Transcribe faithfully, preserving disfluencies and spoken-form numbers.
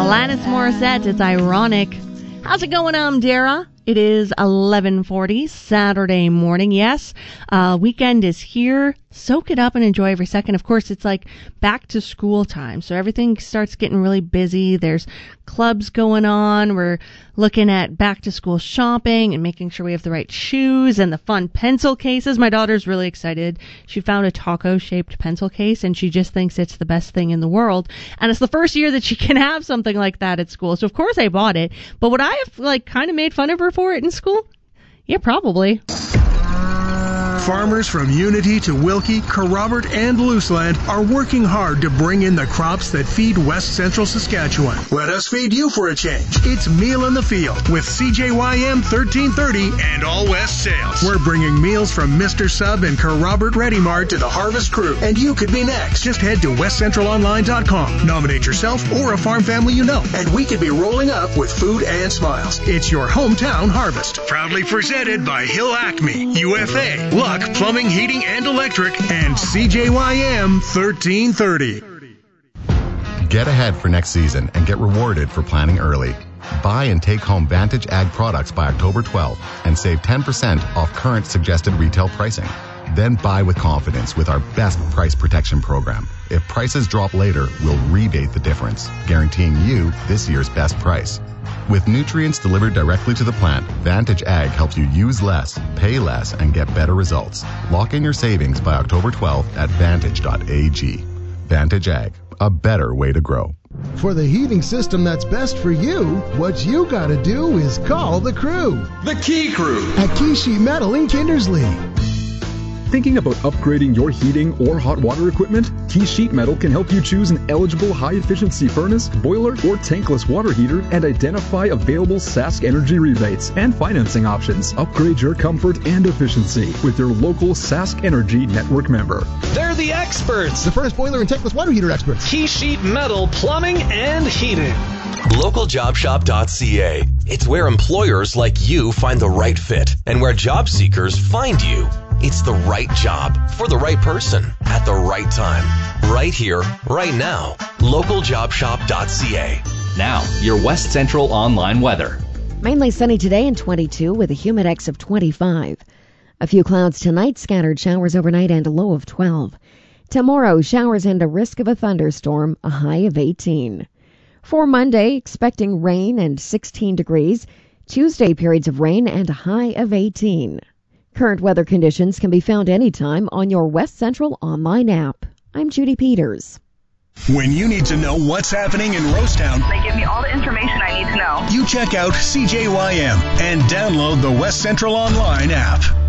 Alanis Morissette, it's ironic. How's it going? I'm Dara. It is eleven forty, Saturday morning. Yes, uh, weekend is here. Soak it up and enjoy every second. Of course, it's like back to school time, so everything starts getting really busy. There's clubs going on. We're looking at back to school shopping and making sure we have the right shoes and the fun pencil cases. My daughter's really excited. She found a taco-shaped pencil case, and she just thinks it's the best thing in the world. And it's the first year that she can have something like that at school. So, of course, I bought it. But would I have, like, kind of made fun of her for it in school? Yeah, probably. Farmers from Unity to Wilkie, Kerrobert, and Luseland are working hard to bring in the crops that feed West Central Saskatchewan. Let us feed you for a change. It's Meal in the Field with C J Y M thirteen thirty and All West Sales. We're bringing meals from Mister Sub and Kerrobert Ready Mart to the Harvest Crew, and you could be next. Just head to west central online dot com. Nominate yourself or a farm family you know, and we could be rolling up with food and smiles. It's your hometown harvest. Proudly presented by Hill Acme, U F A, Luck Plumbing, Heating, and Electric, and C J Y M thirteen thirty. Get ahead for next season and get rewarded for planning early. Buy and take home Vantage Ag products by October twelfth and save ten percent off current suggested retail pricing. Then buy with confidence with our best price protection program. If prices drop later, we'll rebate the difference, guaranteeing you this year's best price. With nutrients delivered directly to the plant, Vantage Ag helps you use less, pay less, and get better results. Lock in your savings by October twelfth at vantage dot a g. Vantage Ag, a better way to grow. For the heating system that's best for you, what you gotta do is call the crew. The Key Crew at Key Sheet Metal in Kindersley. Thinking about upgrading your heating or hot water equipment? Key Sheet Metal can help you choose an eligible high-efficiency furnace, boiler, or tankless water heater and identify available Sask Energy rebates and financing options. Upgrade your comfort and efficiency with your local Sask Energy network member. They're the experts. The furnace, boiler, and tankless water heater experts. Key Sheet Metal Plumbing and Heating. local job shop dot c a. It's where employers like you find the right fit and where job seekers find you. It's the right job for the right person at the right time. Right here, right now. local job shop dot c a. Now, your West Central online weather. Mainly sunny today and twenty-two with a humidex of twenty-five. A few clouds tonight, scattered showers overnight and a low of twelve. Tomorrow, showers and a risk of a thunderstorm, a high of eighteen. For Monday, expecting rain and sixteen degrees. Tuesday, periods of rain and a high of eighteen. Current weather conditions can be found anytime on your West Central online app. I'm Judy Peters. When you need to know what's happening in Rosetown, they give me all the information I need to know. You check out C J Y M and download the West Central Online app.